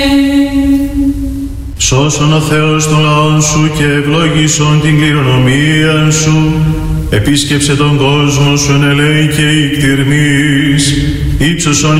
Σώσον ο Θεός των λαών σου και ευλόγησον την κληρονομία σου. Επίσκεψε τον κόσμο σου εν ελέη και ικτυρμής, ύψωσον